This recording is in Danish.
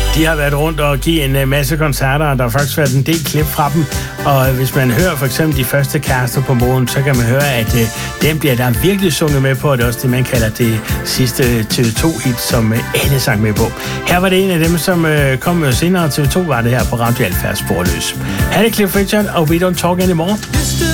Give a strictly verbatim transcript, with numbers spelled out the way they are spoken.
De har været rundt og give en masse koncerter, og der har faktisk været en del klip fra dem. Og hvis man hører for eksempel de første Kærester på månen, så kan man høre, at øh, dem bliver der virkelig sunget med på, og det er også det, man kalder det sidste T V to-hit, som øh, alle sang med på. Her var det en af dem, som øh, kom senere. T V to var det her på Radio Alfa Sporløs. Her er det Cliff Richard, og We Don't Talk Anymore.